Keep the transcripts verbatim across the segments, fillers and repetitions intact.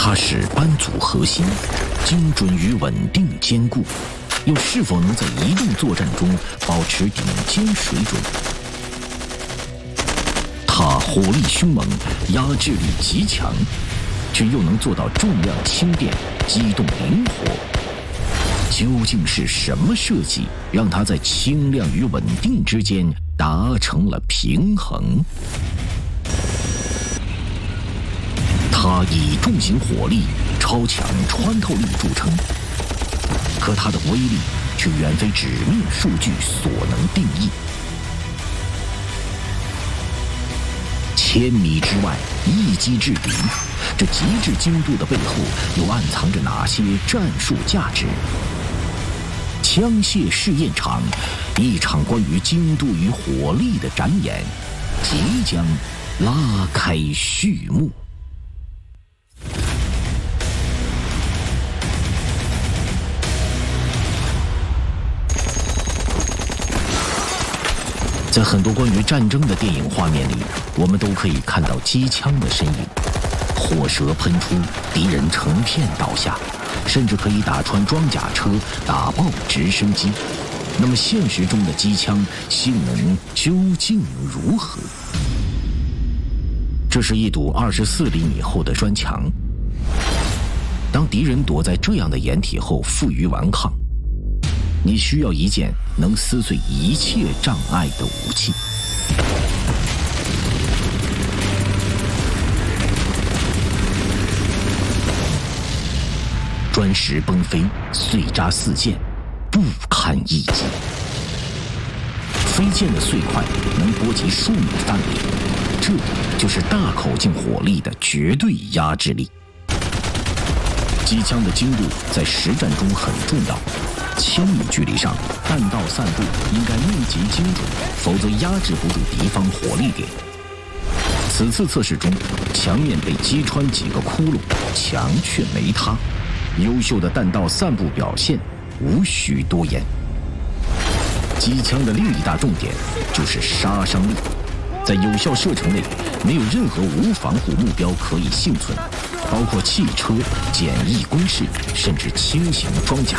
它是班组核心，精准与稳定兼顾，又是否能在移动作战中保持顶尖水准？它火力凶猛，压制力极强，却又能做到重量轻便、机动灵活。究竟是什么设计，让它在轻量与稳定之间达成了平衡？它以重型火力、超强穿透力著称，可它的威力却远非纸面数据所能定义。千米之外，一击制敌，这极致精度的背后，又暗藏着哪些战术价值？枪械试验场，一场关于精度与火力的展演，即将拉开序幕。在很多关于战争的电影画面里，我们都可以看到机枪的身影，火舌喷出，敌人成片倒下，甚至可以打穿装甲车，打爆直升机。那么现实中的机枪性能究竟如何？这是一堵二十四厘米厚的砖墙，当敌人躲在这样的掩体后负隅顽抗，你需要一件能撕碎一切障碍的武器。砖石崩飞，碎渣四溅，不堪一击。飞溅的碎块能波及数米范围，这就是大口径火力的绝对压制力。机枪的精度在实战中很重要。千米距离上，弹道散布应该密集精准，否则压制不住敌方火力点。此次测试中，墙面被击穿几个窟窿，墙却没塌。优秀的弹道散布表现，无需多言。机枪的另一大重点就是杀伤力，在有效射程内，没有任何无防护目标可以幸存，包括汽车、简易工事，甚至轻型装甲。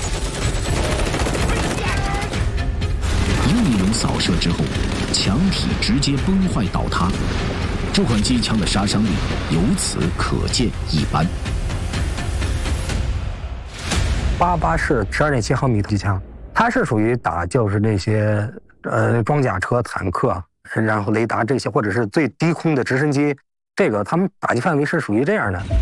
又一轮扫射之后，墙体直接崩坏倒塌，这款机枪的杀伤力由此可见一斑。 八八式十二点七毫米机枪，它是属于打就是那些呃装甲车、坦克，然后雷达这些，或者是最低空的直升机，这个他们打击范围是属于这样的。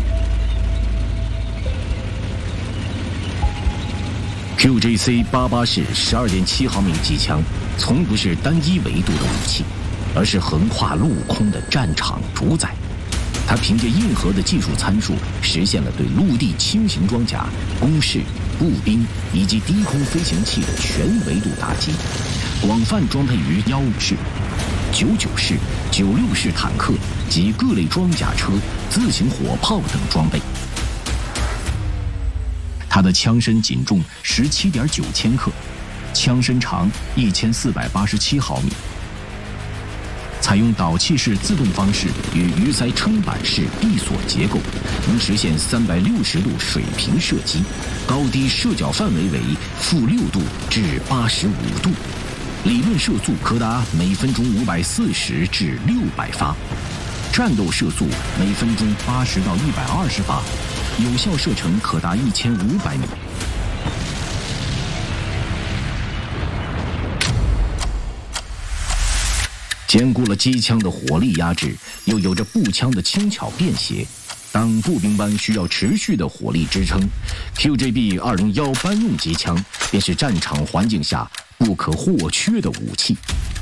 Q J C 八八式十二点七毫米机枪从不是单一维度的武器，而是横跨陆空的战场主宰。它凭借硬核的技术参数，实现了对陆地轻型装甲、工事、步兵以及低空飞行器的全维度打击，广泛装配于幺五式、九九式、九六式坦克及各类装甲车、自行火炮等装备。它的枪身仅重十七点九千克，枪身长一千四百八十七毫米。采用导气式自动方式与鱼鳃撑板式闭锁结构，能实现三百六十度水平射击，高低射角范围为负六度至八十五度，理论射速可达每分钟五百四十至六百发，战斗射速每分钟八十到一百二十发，有效射程可达一千五百米。兼顾了机枪的火力压制，又有着步枪的轻巧便携。当步兵班需要持续的火力支撑 ，Q J B 二零一班用机枪便是战场环境下不可或缺的武器。